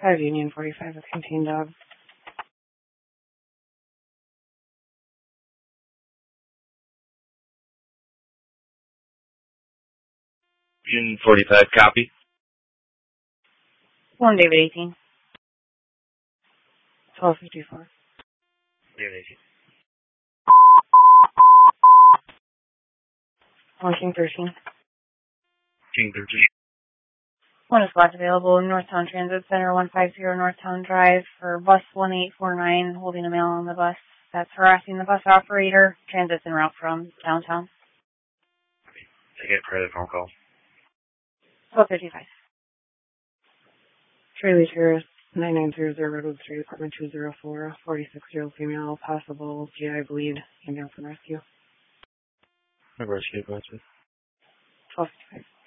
5 Union 45 with contained dog. Union 45, copy. 1 David 18. 1254. David 18. 1 King 13. King 13. 1 is spots available in Northtown Transit Center, 150 Northtown Drive for bus 1849, holding a male on the bus. That's harassing the bus operator. Transit's en route from downtown. Take it, credit phone call. 1255. Shirley Terrace, 9900 Redwood Street, apartment 204, 46-year-old female, possible GI bleed, ambulance and rescue. Rescue, go ahead. 1255.